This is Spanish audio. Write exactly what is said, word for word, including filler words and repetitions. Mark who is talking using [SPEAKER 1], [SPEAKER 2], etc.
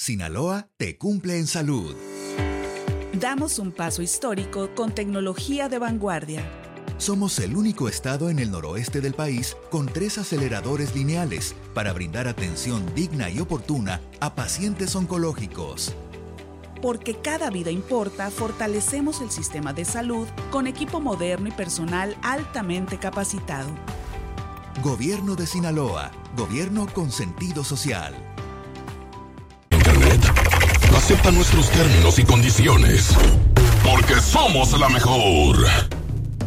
[SPEAKER 1] Sinaloa te cumple en salud.
[SPEAKER 2] Damos un paso histórico con tecnología de vanguardia.
[SPEAKER 1] Somos el único estado en el noroeste del país con tres aceleradores lineales para brindar atención digna y oportuna a pacientes oncológicos.
[SPEAKER 2] Porque cada vida importa, fortalecemos el sistema de salud con equipo moderno y personal altamente capacitado.
[SPEAKER 1] Gobierno de Sinaloa. Gobierno con sentido social.
[SPEAKER 3] Internet acepta nuestros términos y condiciones. Porque somos la mejor.